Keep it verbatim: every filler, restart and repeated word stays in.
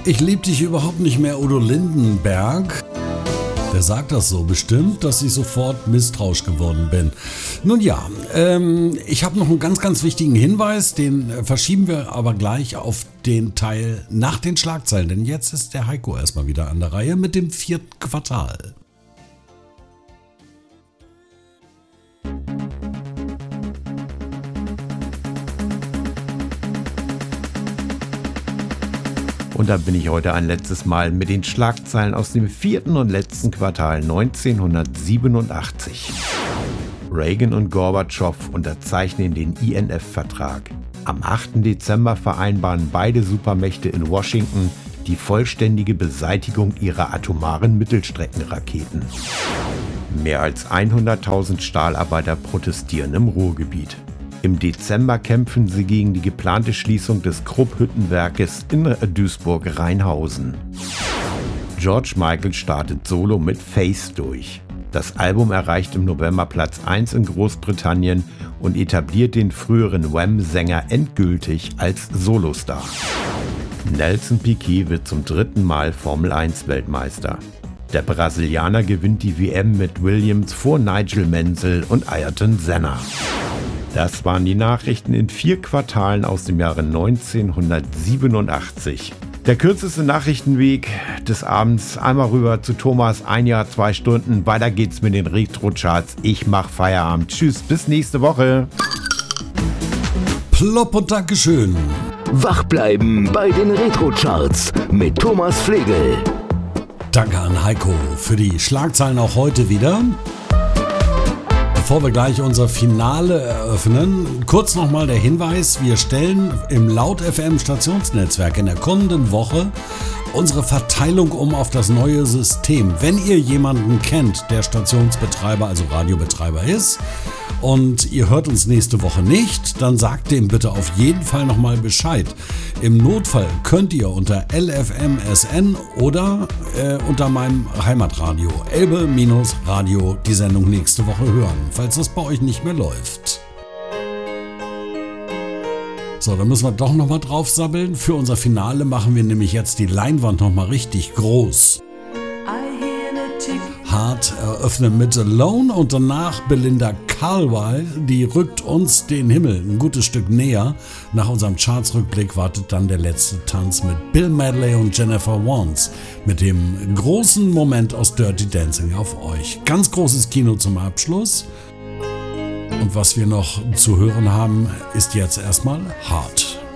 Ich lieb dich überhaupt nicht mehr, Udo Lindenberg. Wer sagt das so? Bestimmt, dass ich sofort misstrauisch geworden bin. Nun ja, ähm, ich habe noch einen ganz, ganz wichtigen Hinweis, den äh, verschieben wir aber gleich auf den Teil nach den Schlagzeilen, denn jetzt ist der Heiko erstmal wieder an der Reihe mit dem vierten Quartal. Und da bin ich heute ein letztes Mal mit den Schlagzeilen aus dem vierten und letzten Quartal neunzehnhundertsiebenundachtzig. Reagan und Gorbatschow unterzeichnen den I N F-Vertrag. Am achten Dezember vereinbaren beide Supermächte in Washington die vollständige Beseitigung ihrer atomaren Mittelstreckenraketen. Mehr als hunderttausend Stahlarbeiter protestieren im Ruhrgebiet. Im Dezember kämpfen sie gegen die geplante Schließung des Krupp-Hüttenwerkes in Duisburg-Rheinhausen. George Michael startet solo mit Face durch. Das Album erreicht im November Platz eins in Großbritannien und etabliert den früheren Wham-Sänger endgültig als Solostar. Nelson Piquet wird zum dritten Mal Formel eins Weltmeister. Der Brasilianer gewinnt die W M mit Williams vor Nigel Mansell und Ayrton Senna. Das waren die Nachrichten in vier Quartalen aus dem Jahre neunzehnhundertsiebenundachtzig. Der kürzeste Nachrichtenweg des Abends, einmal rüber zu Thomas, ein Jahr, zwei Stunden. Weiter geht's mit den Retro-Charts. Ich mach Feierabend. Tschüss, bis nächste Woche. Plopp und Dankeschön. Wach bleiben bei den Retro-Charts mit Thomas Flegel. Danke an Heiko für die Schlagzeilen auch heute wieder. Bevor wir gleich unser Finale eröffnen, kurz nochmal der Hinweis, wir stellen im Laut F M Stationsnetzwerk in der kommenden Woche unsere Verteilung um auf das neue System. Wenn ihr jemanden kennt, der Stationsbetreiber, also Radiobetreiber ist, und ihr hört uns nächste Woche nicht, dann sagt dem bitte auf jeden Fall nochmal Bescheid. Im Notfall könnt ihr unter L F M S N oder äh, unter meinem Heimatradio Elbe-Radio die Sendung nächste Woche hören, falls das bei euch nicht mehr läuft. So, dann müssen wir doch nochmal draufsabbeln. Für unser Finale machen wir nämlich jetzt die Leinwand nochmal richtig groß. Hart eröffnen mit Alone und danach Belinda Carlisle, die rückt uns den Himmel ein gutes Stück näher. Nach unserem Chartsrückblick wartet dann der letzte Tanz mit Bill Medley und Jennifer Warnes mit dem großen Moment aus Dirty Dancing auf euch. Ganz großes Kino zum Abschluss. Und was wir noch zu hören haben, ist jetzt erstmal Hart.